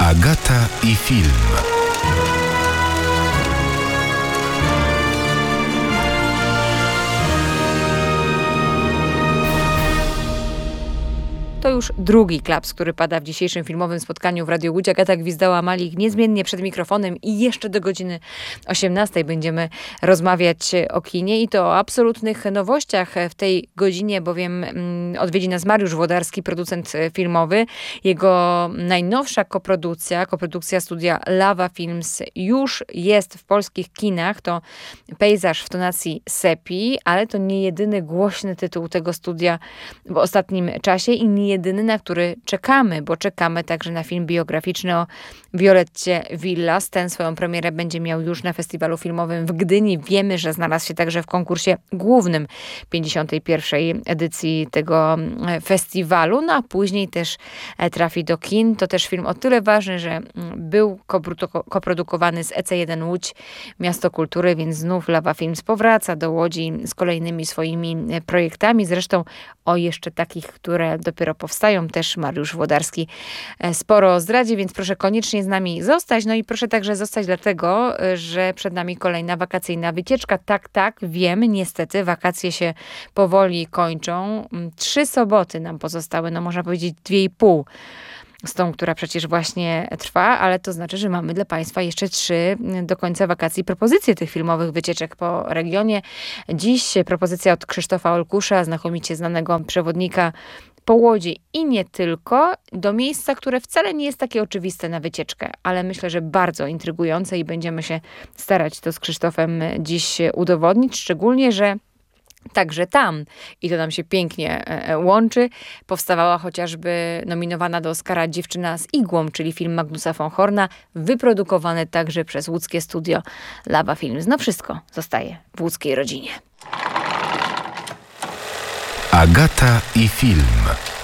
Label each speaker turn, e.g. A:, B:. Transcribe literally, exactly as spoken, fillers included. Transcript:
A: Agata i film.
B: To już drugi klaps, który pada w dzisiejszym filmowym spotkaniu w Radiu Łódź. Agata Gwizdała-Malik niezmiennie przed mikrofonem i jeszcze do godziny osiemnastej będziemy rozmawiać o kinie i to o absolutnych nowościach w tej godzinie, bowiem odwiedzi nas Mariusz Włodarski, producent filmowy. Jego najnowsza koprodukcja, koprodukcja studia Lawa Films już jest w polskich kinach. To Pejzaż w tonacji sepi, ale to nie jedyny głośny tytuł tego studia w ostatnim czasie i nie jedyny, na który czekamy, bo czekamy także na film biograficzny o Violetcie Villas. Ten swoją premierę będzie miał już na festiwalu filmowym w Gdyni. Wiemy, że znalazł się także w konkursie głównym pięćdziesiątej pierwszej edycji tego festiwalu, no a później też trafi do kin. To też film o tyle ważny, że był koprodukowany z E C jeden Łódź, Miasto Kultury, więc znów Lawa Films powraca do Łodzi z kolejnymi swoimi projektami. Zresztą o jeszcze takich, które dopiero powstają, też Mariusz Włodarski sporo zdradzi, więc proszę koniecznie z nami zostać. No i proszę także zostać dlatego, że przed nami kolejna wakacyjna wycieczka. Tak, tak, wiem, niestety wakacje się powoli kończą. Trzy soboty nam pozostały, no można powiedzieć dwie i pół z tą, która przecież właśnie trwa, ale to znaczy, że mamy dla Państwa jeszcze trzy do końca wakacji propozycje tych filmowych wycieczek po regionie. Dziś propozycja od Krzysztofa Olkusza, znakomicie znanego przewodnika po Łodzi i nie tylko, do miejsca, które wcale nie jest takie oczywiste na wycieczkę, ale myślę, że bardzo intrygujące i będziemy się starać to z Krzysztofem dziś udowodnić, szczególnie, że także tam, i to nam się pięknie łączy, powstawała chociażby nominowana do Oscara Dziewczyna z igłą, czyli film Magnusa von Horna, wyprodukowany także przez łódzkie studio Lawa Films. No wszystko zostaje w łódzkiej rodzinie.
A: Agata i film.